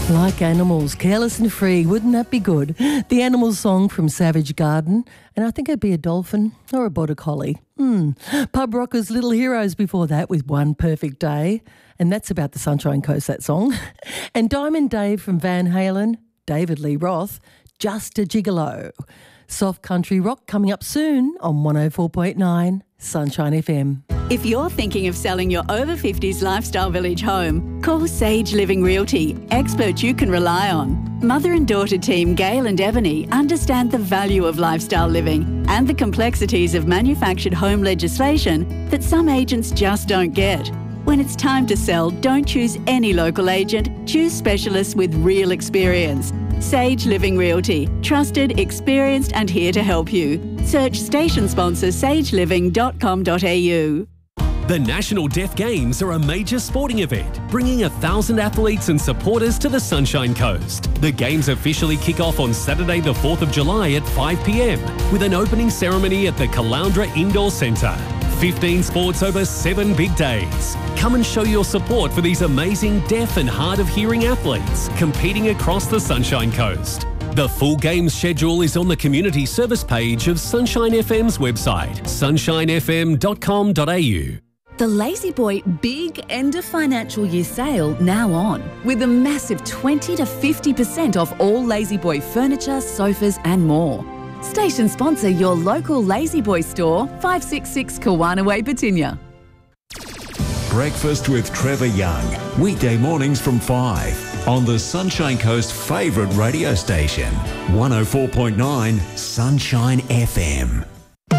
Like animals, careless and free, wouldn't that be good? The Animals song from Savage Garden, and I think it'd be a dolphin or a border collie. Pub Rockers' Little Heroes before that with One Perfect Day, and that's about the Sunshine Coast, that song. And Diamond Dave from Van Halen, David Lee Roth, Just a Gigolo. Soft country rock coming up soon on 104.9 Sunshine FM. If you're thinking of selling your over 50s lifestyle village home, call Sage Living Realty, experts you can rely on. Mother and daughter team Gail and Ebony understand the value of lifestyle living and the complexities of manufactured home legislation that some agents just don't get. When it's time to sell, don't choose any local agent, choose specialists with real experience. Sage Living Realty, trusted, experienced and here to help you. Search station sponsor sageliving.com.au. The National Deaf Games are a major sporting event, bringing 1,000 athletes and supporters to the Sunshine Coast. The Games officially kick off on Saturday the 4th of July at 5 p.m, with an opening ceremony at the Caloundra Indoor Centre. 15 sports over 7 big days. Come and show your support for these amazing deaf and hard of hearing athletes competing across the Sunshine Coast. The full games schedule is on the community service page of Sunshine FM's website, sunshinefm.com.au. The Lazy Boy Big End of Financial Year sale now on, with a massive 20 to 50% off all Lazy Boy furniture, sofas and more. Station sponsor your local Lazy Boy store, 566 Kawana Way, Batinia. Breakfast with Trevor Young, weekday mornings from 5 on the Sunshine Coast favourite radio station, 104.9 Sunshine FM.